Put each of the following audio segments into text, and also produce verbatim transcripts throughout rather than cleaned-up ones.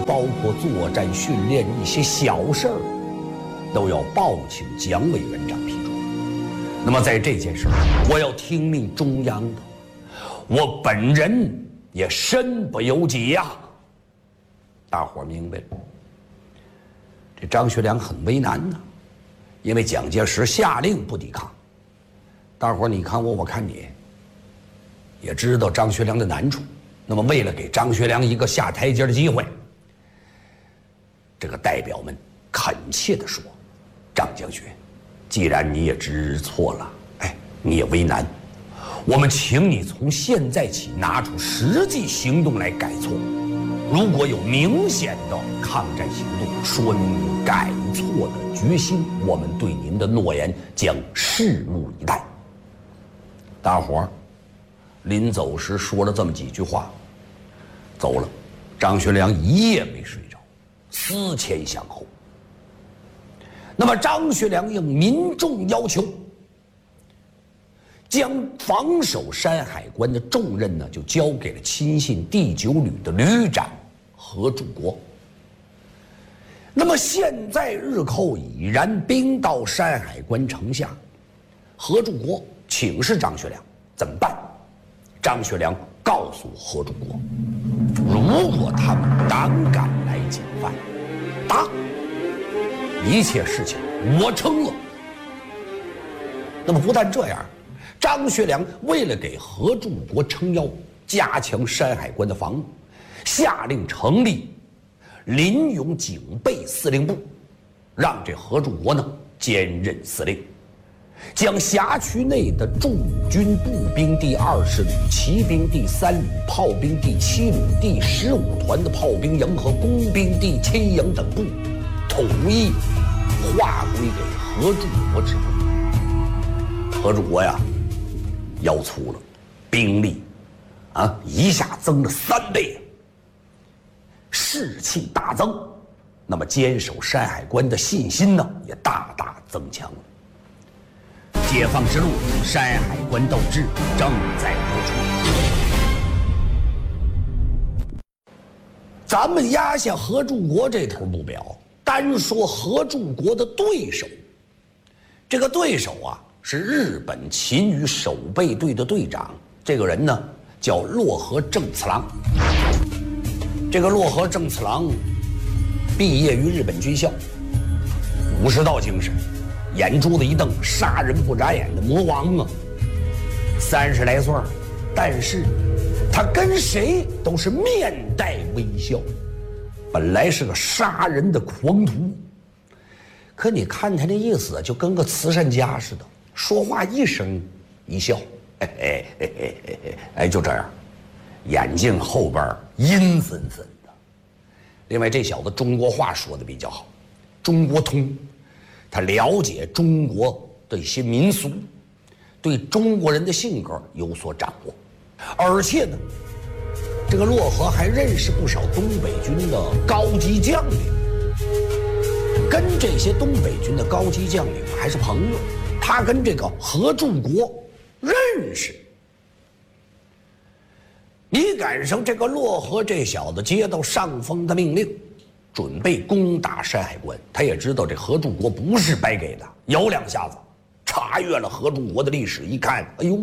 包括作战训练一些小事儿，都要报请蒋委员长批准。那么在这件事儿，我要听命中央的，我本人也身不由己呀。大伙儿明白了，这张学良很为难呢，因为蒋介石下令不抵抗。大伙儿你看我，我看你，也知道张学良的难处。那么为了给张学良一个下台阶的机会，这个代表们恳切地说：“张将军，既然你也知错了，哎，你也为难，我们请你从现在起拿出实际行动来改错。如果有明显的抗战行动，说明你改错的决心，我们对您的诺言将拭目以待。”大伙儿临走时说了这么几句话，走了。张学良一夜没睡着，思前想后。那么张学良应民众要求，将防守山海关的重任呢，就交给了亲信第九旅的旅长何柱国。那么现在日寇已然兵到山海关城下，何柱国请示张学良怎么办？张学良告诉何柱国，如果他们胆敢来进犯，打，一切事情我承诺。那么不但这样，张学良为了给何柱国撑腰，加强山海关的防务，下令成立临勇警备司令部，让这何柱国呢兼任司令，将辖区内的驻军步兵第二十旅、骑兵第三旅、炮兵第七旅、第十五团的炮兵营和工兵第七营等部，统一划归给何柱国指挥。何柱国呀，腰粗了，兵力啊一下增了三倍，士气大增。那么坚守山海关的信心呢，也大大增强了。解放之路，山海关斗志正在播出。咱们压下何柱国这头不表，单说何柱国的对手。这个对手啊，是日本勤于守备队的队长，这个人呢叫洛河正次郎。这个洛河正次郎毕业于日本军校，武士道精神，眼珠子一瞪，杀人不眨眼的魔王啊！三十来岁，但是他跟谁都是面带微笑。本来是个杀人的狂徒，可你看他那意思，就跟个慈善家似的，说话一声一笑，哎哎哎哎哎哎，就这样，眼睛后边阴森森的。另外，这小子中国话说的比较好，中国通。他了解中国的一些民俗，对中国人的性格有所掌握，而且呢，这个洛河还认识不少东北军的高级将领，跟这些东北军的高级将领还是朋友。他跟这个何柱国认识。你赶上这个洛河这小子接到上峰的命令，准备攻打山海关，他也知道这何柱国不是白给的，摇两下子，查阅了何柱国的历史，一看，哎呦，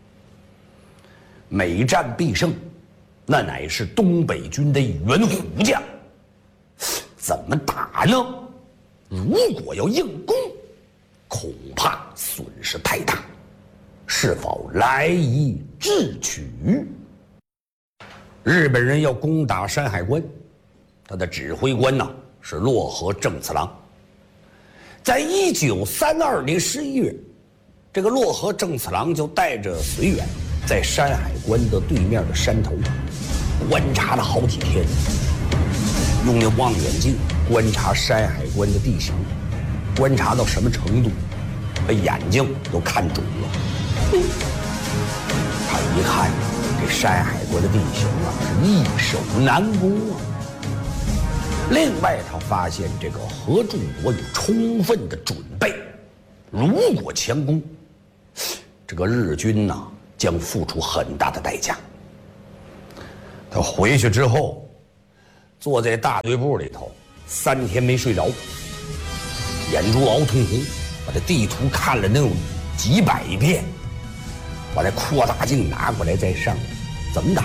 每战必胜，那乃是东北军的一员虎将，怎么打呢？如果要硬攻，恐怕损失太大，是否来以智取？日本人要攻打山海关，他的指挥官呢是洛河正次郎。在一九三二年十一月，这个洛河正次郎就带着随员，在山海关的对面的山头观察了好几天，用那望远镜观察山海关的地形，观察到什么程度，把眼睛都看肿了。他一看这山海关的地形啊，是易守难攻啊。另外，他发现这个何柱国有充分的准备，如果强攻，这个日军呢将付出很大的代价。他回去之后， 坐在大队部里头，三天没睡着，眼珠熬通红，把这地图看了能有几百遍，把这扩大镜拿过来再上，怎么打？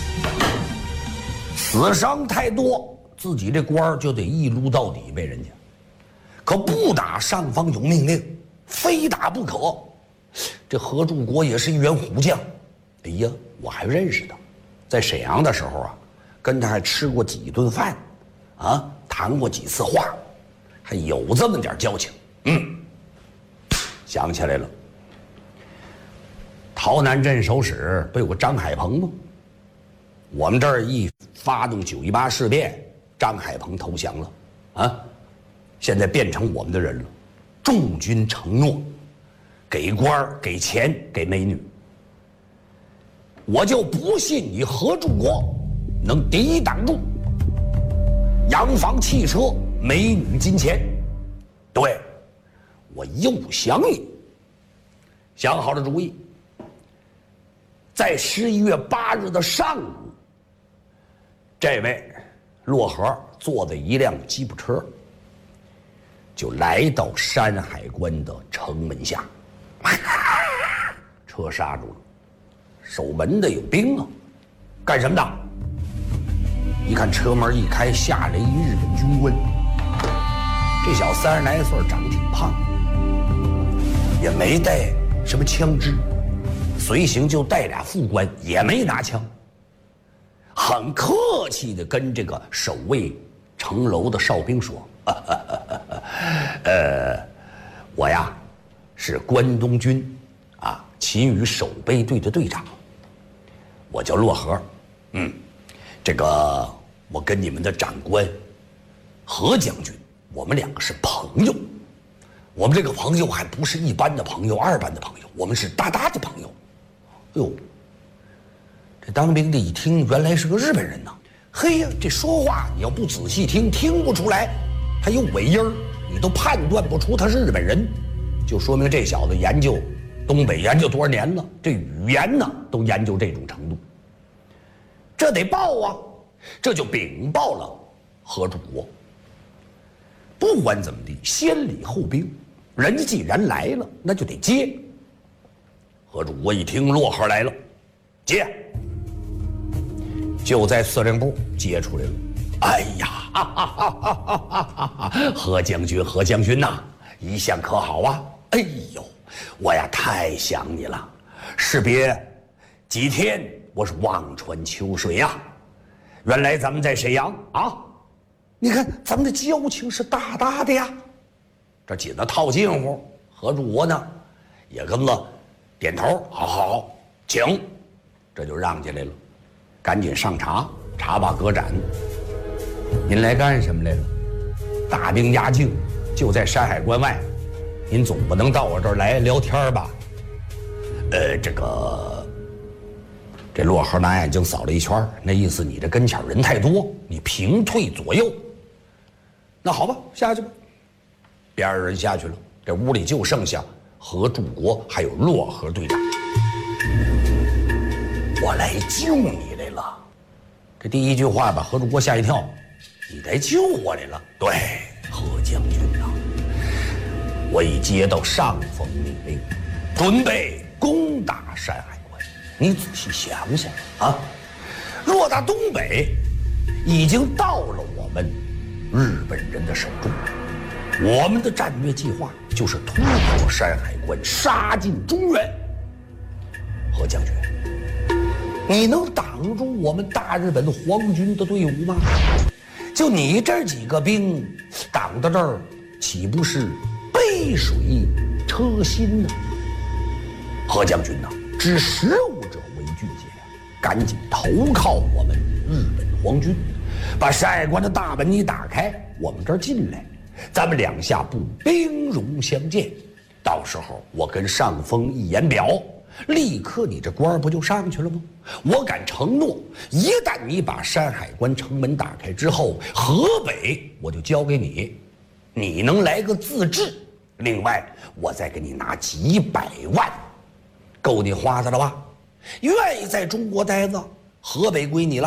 死伤太多，自己这官就得一撸到底呗，人家可不打，上方有命令，非打不可。这何柱国也是一员虎将，哎呀，我还认识他，在沈阳的时候啊，跟他还吃过几顿饭，啊，谈过几次话，还有这么点交情。嗯，想起来了，洮南镇守使不有个张海鹏吗？我们这儿一发动九一八事变，张海鹏投降了，啊，现在变成我们的人了。众军承诺，给官给钱给美女，我就不信你何柱国能抵挡住。洋房、汽车、美女、金钱，对，我又想你，想好了主意，在十一月八日的上午。这位洛河坐在一辆吉普车，就来到山海关的城门下，车刹住了，守门的有兵啊，干什么的？一看车门一开，下来一日本军官，这小三十来岁，长得挺胖，也没带什么枪支，随行就带俩副官，也没拿枪。很客气地跟这个守卫城楼的哨兵说：“呃，我呀是关东军啊勤于守备队的队长，我叫洛河。嗯，这个我跟你们的长官何将军，我们两个是朋友。我们这个朋友还不是一般的朋友，二般的朋友，我们是大大的朋友。哎呦！”这当兵的一听，原来是个日本人呐！嘿呀，这说话你要不仔细听，听不出来，他有尾音儿，你都判断不出他是日本人，就说明这小子研究东北研究多少年了，这语言呢都研究这种程度。这得报啊，这就禀报了何柱国。不管怎么地，先礼后兵，人家既然来了，那就得接。何柱国一听洛河来了，接。就在司令部接出来了。哎呀，哈哈哈哈哈哈！何将军，何将军呐、啊，一向可好啊？哎呦，我呀太想你了。士别几天，我是望穿秋水呀、啊。原来咱们在沈阳啊，你看咱们的交情是大大的呀。这紧着套近乎，何柱国呢也跟了点头，好好好，请，这就让进来了。赶紧上茶，茶罢歌斩。您来干什么来了？大兵压境，就在山海关外，您总不能到我这儿来聊天吧？呃，这个，这洛河拿眼睛扫了一圈，那意思你这跟前人太多，你平退左右。那好吧，下去吧。边上人下去了，这屋里就剩下何柱国还有洛河队长。我来救你。这第一句话把何柱国吓一跳，你来救我来了？对，何将军呐、啊，我已接到上峰命令，准备攻打山海关。你仔细想想啊，若打东北，已经到了我们日本人的手中，我们的战略计划就是突破山海关，杀进中原。何将军，你能挡住我们大日本皇军的队伍吗？就你这几个兵挡到这儿，岂不是杯水车薪呢？何将军呐、啊，知识务者为俊杰，赶紧投靠我们日本皇军，把山海关的大门一打开，我们这儿进来，咱们两下不兵戎相见，到时候我跟上峰一言表，立刻你这官不就上去了吗？我敢承诺，一旦你把山海关城门打开之后，河北我就交给你，你能来个自治，另外我再给你拿几百万，够你花的了吧？愿意在中国待着，河北归你了，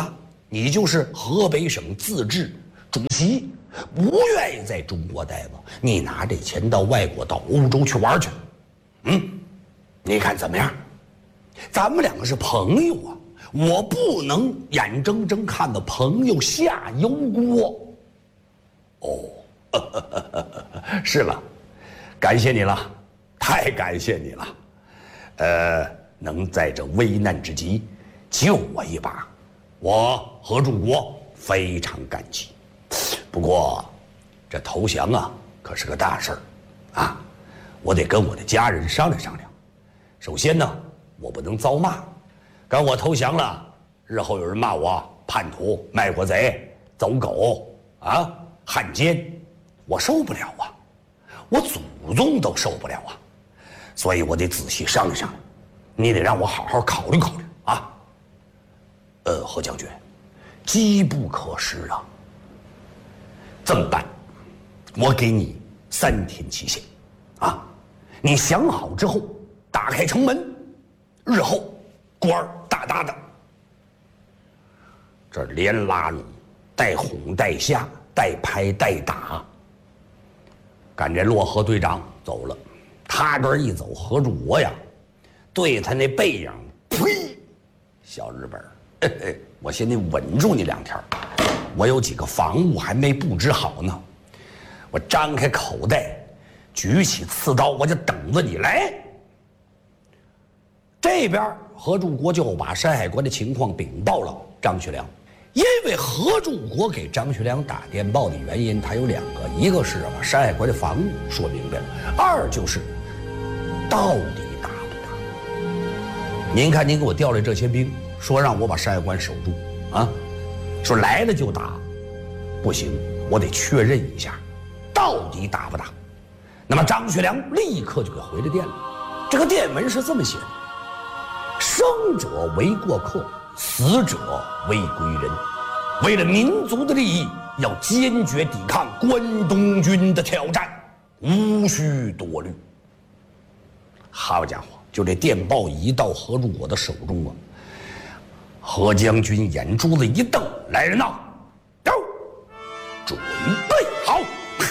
你就是河北省自治主席，不愿意在中国待吧？你拿这钱到外国，到欧洲去玩去，嗯，你看怎么样？咱们两个是朋友啊，我不能眼睁睁看到朋友下油锅。哦，呵呵呵呵是了，感谢你了，太感谢你了。呃，能在这危难之际救我一把，我何柱国非常感激。不过，这投降啊，可是个大事儿，啊，我得跟我的家人商量商量。首先呢，我不能遭骂，刚我投降了，日后有人骂我叛徒、卖国贼、走狗啊、汉奸，我受不了啊，我祖宗都受不了啊，所以我得仔细商量商量，你得让我好好考虑考虑啊。呃，何将军，机不可失啊。这么办，我给你三天期限，啊，你想好之后，打开城门，日后官儿大大的。这连拉拢，带哄带吓，带拍带打。赶这洛河队长走了，他这一走，何柱国呀，对他那背影，呸！小日本，嘿嘿，我先得稳住你两天。我有几个防务还没布置好呢，我张开口袋，举起刺刀，我就等着你来。这边何柱国就把山海关的情况禀报了张学良，因为何柱国给张学良打电报的原因，他有两个，一个是把山海关的防务说明白了，二就是到底打不打？您看，您给我调来这些兵，说让我把山海关守住啊。说来了就打，不行，我得确认一下，到底打不打。那么张学良立刻就给回了电了。这个电文是这么写的：生者为过客，死者为归人。为了民族的利益，要坚决抵抗关东军的挑战，无需多虑。好家伙，就这电报一到何柱国的手中啊，何将军眼珠子一瞪，来人呐，走，准备好，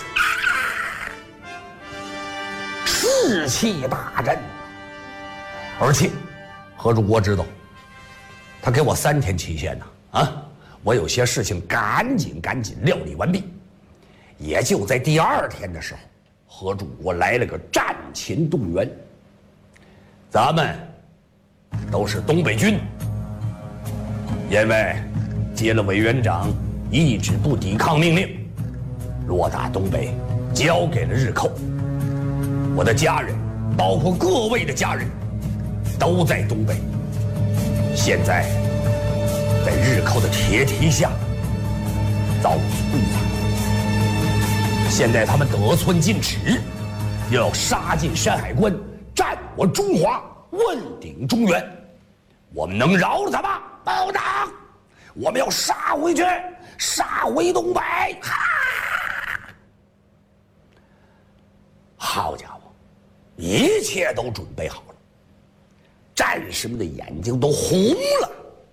士气大振。而且何柱国知道，他给我三天期限呢，啊，我有些事情赶紧赶紧料理完毕。也就在第二天的时候，何柱国来了个战前动员。咱们都是东北军。因为接了委员长一直不抵抗命令，落打东北，交给了日寇。我的家人，包括各位的家人，都在东北。现在在日寇的铁蹄下遭遇攻打，现在他们得寸进尺，又要杀进山海关，占我中华，问鼎中原。我们能饶了他吗？不能！我们要杀回去，杀回东北！哈！好家伙，一切都准备好了，战士们的眼睛都红了。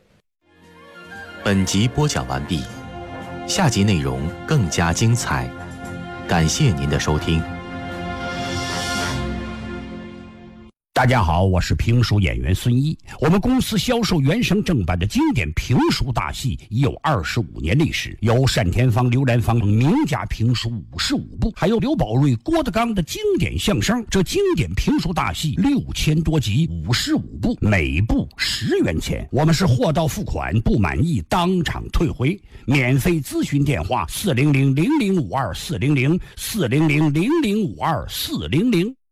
本集播讲完毕，下集内容更加精彩，感谢您的收听。 大家好，我是评书演员孙一。我们公司销售原声正版的经典评书大戏已有二十五年历史，有单田芳、刘兰芳名家评书五十五部，还有刘宝瑞、郭德纲的经典相声。这经典评书大戏六千多集，五十五部，每部十元钱。我们是货到付款，不满意当场退回。免费咨询电话：四零零零零五二四零零四零零零零五二四零零。